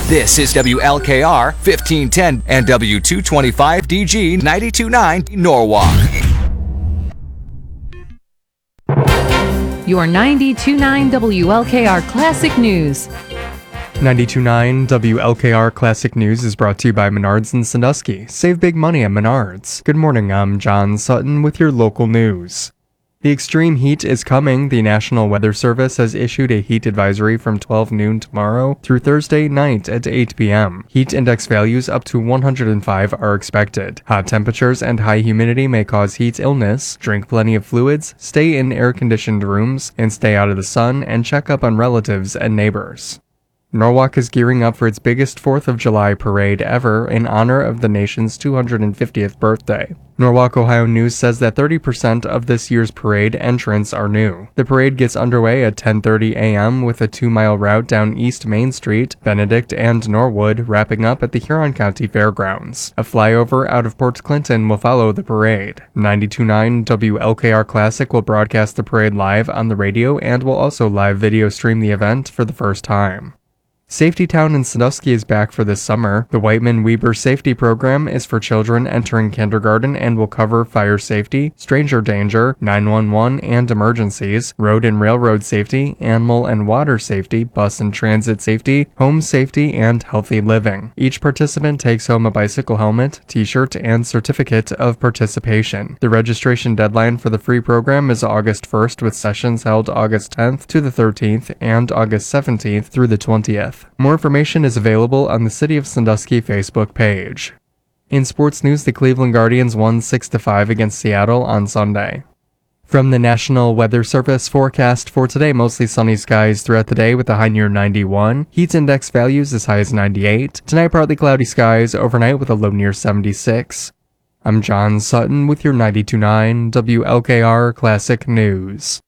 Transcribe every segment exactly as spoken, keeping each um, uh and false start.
This is W L K R fifteen ten and W two twenty-five D G ninety-two point nine Norwalk. Your ninety-two point nine W L K R Classic News. ninety-two point nine W L K R Classic News is brought to you by Menards in Sandusky. Save big money at Menards. Good morning, I'm John Sutton with your local news. The extreme heat is coming. The National Weather Service has issued a heat advisory from twelve noon tomorrow through Thursday night at eight p m Heat index values up to one hundred five are expected. Hot temperatures and high humidity may cause heat illness. Drink plenty of fluids, stay in air-conditioned rooms, and stay out of the sun, and check up on relatives and neighbors. Norwalk is gearing up for its biggest fourth of July parade ever in honor of the nation's two hundred fiftieth birthday. Norwalk, Ohio News says that thirty percent of this year's parade entrants are new. The parade gets underway at ten thirty a m with a two-mile route down East Main Street, Benedict, and Norwood, wrapping up at the Huron County Fairgrounds. A flyover out of Port Clinton will follow the parade. ninety-two point nine W L K R Classic will broadcast the parade live on the radio and will also live video stream the event for the first time. Safety Town in Sandusky is back for this summer. The Whiteman Weber Safety Program is for children entering kindergarten and will cover fire safety, stranger danger, nine one one and emergencies, road and railroad safety, animal and water safety, bus and transit safety, home safety, and healthy living. Each participant takes home a bicycle helmet, t-shirt, and certificate of participation. The registration deadline for the free program is August first, with sessions held August tenth to the thirteenth and August seventeenth through the twentieth. More information is available on the City of Sandusky Facebook page. In sports news, the Cleveland Guardians won six to five against Seattle on Sunday. From the National Weather Service forecast for today, mostly sunny skies throughout the day with a high near ninety-one. Heat index values as high as ninety-eight. Tonight, partly cloudy skies overnight with a low near seventy-six. I'm John Sutton with your ninety-two point nine W L K R Classic News.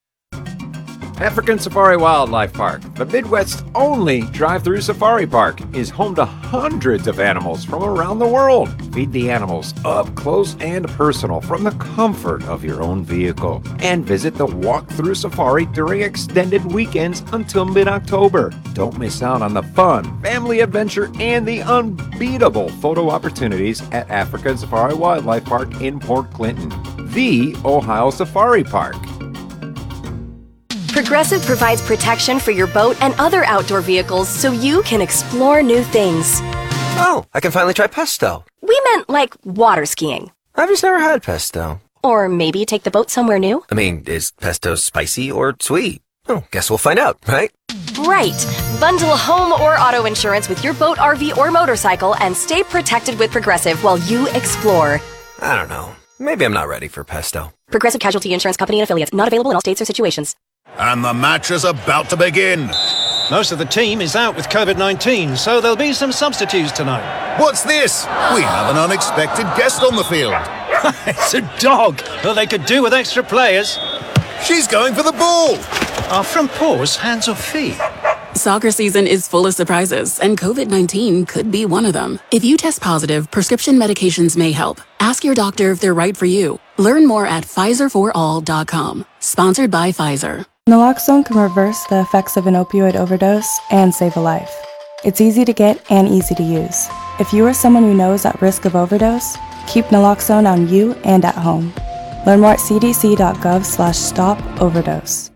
African Safari Wildlife Park, the Midwest's only drive-through safari park, is home to hundreds of animals from around the world. Feed the animals up close and personal from the comfort of your own vehicle. And visit the walk-through safari during extended weekends until mid-October. Don't miss out on the fun, family adventure, and the unbeatable photo opportunities at African Safari Wildlife Park in Port Clinton, the Ohio Safari Park. Progressive provides protection for your boat and other outdoor vehicles so you can explore new things. Oh, I can finally try pesto. We meant like water skiing. I've just never had pesto. Or maybe take the boat somewhere new. I mean, is pesto spicy or sweet? Oh, guess we'll find out, right? Right. Bundle home or auto insurance with your boat, R V, or motorcycle and stay protected with Progressive while you explore. I don't know. Maybe I'm not ready for pesto. Progressive Casualty Insurance Company and Affiliates. Not available in all states or situations. And the match is about to begin. Most of the team is out with COVID nineteen, so there'll be some substitutes tonight. What's this? We have an unexpected guest on the field. It's a dog. Well, they could do with extra players. She's going for the ball. Are front paws hands or feet? Soccer season is full of surprises, and COVID nineteen could be one of them. If you test positive, prescription medications may help. Ask your doctor if they're right for you. Learn more at Pfizer for all dot com. Sponsored by Pfizer. Naloxone can reverse the effects of an opioid overdose and save a life. It's easy to get and easy to use. If you or someone you know is at risk of overdose, keep naloxone on you and at home. Learn more at c d c dot gov slash stop overdose.